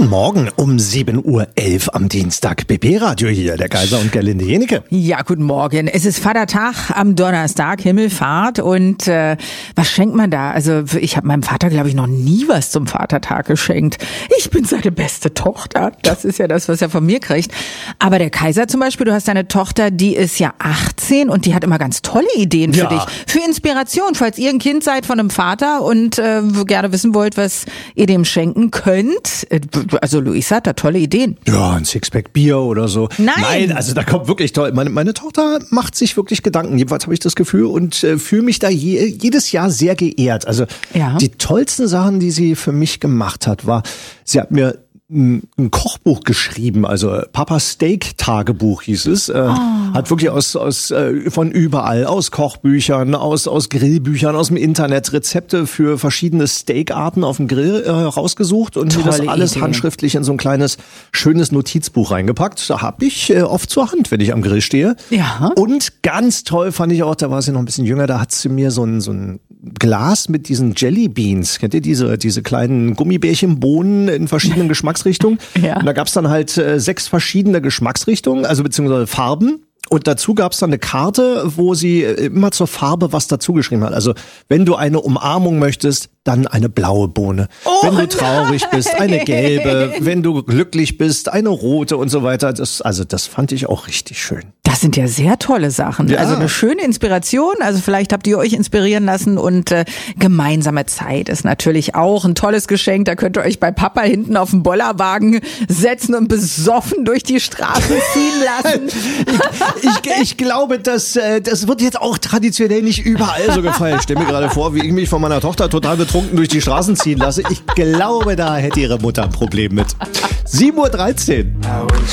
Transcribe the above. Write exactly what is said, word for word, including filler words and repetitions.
Guten Morgen um sieben Uhr elf am Dienstag. B B-Radio hier, der Kaiser und Gerlinde Jenecke. Ja, guten Morgen. Es ist Vatertag am Donnerstag, Himmelfahrt. Und äh, was schenkt man da? Also ich habe meinem Vater, glaube ich, noch nie was zum Vatertag geschenkt. Ich bin seine beste Tochter. Das ist ja das, was er von mir kriegt. Aber der Kaiser zum Beispiel, du hast eine Tochter, die ist ja achtzehn und die hat immer ganz tolle Ideen für Ja. dich. Für Inspiration, falls ihr ein Kind seid von einem Vater und äh, gerne wissen wollt, was ihr dem schenken könnt. Also Luisa hat da tolle Ideen. Ja, ein Sixpack Bier oder so. Nein. Nein, also da kommt wirklich toll. Meine, meine Tochter macht sich wirklich Gedanken. Jedenfalls habe ich das Gefühl und äh, fühle mich da je, jedes Jahr sehr geehrt. Also Ja. die tollsten Sachen, die sie für mich gemacht hat, war, sie hat mir ein ein Kochbuch geschrieben, also Papa Steak Tagebuch hieß es, äh, hat wirklich aus aus äh, von überall, aus Kochbüchern, aus aus Grillbüchern, aus dem Internet Rezepte für verschiedene Steakarten auf dem Grill äh, rausgesucht und mir das Tolle alles Idee. handschriftlich in so ein kleines schönes Notizbuch reingepackt. Da habe ich äh, oft zur Hand, wenn ich am Grill stehe. Ja. Und ganz toll fand ich auch, da war sie noch ein bisschen jünger, da hat sie mir so ein so ein Glas mit diesen Jelly Beans, kennt ihr diese diese kleinen Gummibärchenbohnen in verschiedenen Geschmacksrichtungen? Ja. Und da gab's dann halt äh, sechs verschiedene Geschmacksrichtungen, also beziehungsweise Farben. Und dazu gab's dann eine Karte, wo sie äh, immer zur Farbe was dazu geschrieben hat. Also wenn du eine Umarmung möchtest, dann eine blaue Bohne. Oh, wenn du traurig bist, eine gelbe. Wenn du glücklich bist, eine rote und so weiter. Das, also das fand ich auch richtig schön. Das sind ja sehr tolle Sachen. Ja. Also eine schöne Inspiration. Also vielleicht habt ihr euch inspirieren lassen und äh, gemeinsame Zeit ist natürlich auch ein tolles Geschenk. Da könnt ihr euch bei Papa hinten auf den Bollerwagen setzen und besoffen durch die Straßen ziehen lassen. Ich, ich glaube, das, äh, das wird jetzt auch traditionell nicht überall so gefallen. Ich stelle mir gerade vor, wie ich mich von meiner Tochter total betrunken durch die Straßen ziehen lasse. Ich glaube, da hätte ihre Mutter ein Problem mit. sieben Uhr dreizehn.